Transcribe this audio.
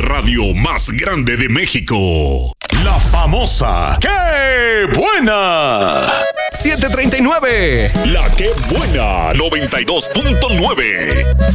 de radio más grande de México. La famosa ¡Qué buena! 739. La que buena 92.9.